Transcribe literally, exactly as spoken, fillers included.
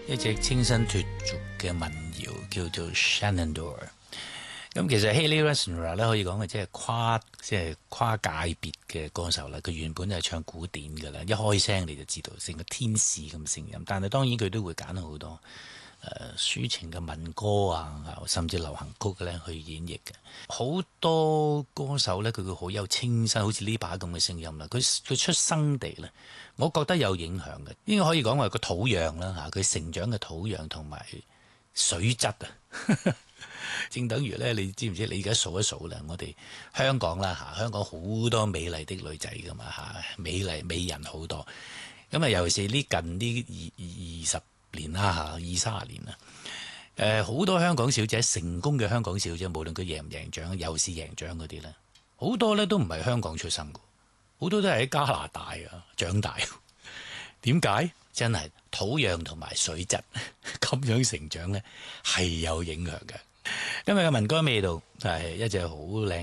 一隻清新脫俗嘅民謠叫做 Shenandoah。咁其實 Hayley Rasool 咧可以講嘅即係跨即係跨界別嘅歌手啦。佢原本就係唱古典㗎啦，一開聲你就知道成個天使咁聲音。但係當然佢都會揀好多誒、呃、抒情嘅民歌啊，甚至流行曲咧去演繹嘅。好多歌手咧佢佢好有清新，好似呢把咁嘅聲音啦。佢佢出生地咧，我覺得有影響嘅，應該可以講話個土壤啦嚇，佢成長嘅土壤同埋水質啊。正等於咧，你知唔知？你而家數一數啦，我哋香港啦嚇，香港好多美麗的女仔噶嘛嚇，美麗美人好多。咁啊，尤其是呢近呢二二十年啦嚇，二三十年啦，誒好多香港小姐成功嘅香港小姐，無論佢贏唔贏獎，又是贏獎嗰啲咧，好多咧都唔係香港出生嘅，好多都係喺加拿大啊長大。點解？真係土壤同埋水質咁樣成長咧，係有影響嘅。今日嘅民歌味道係一隻好靚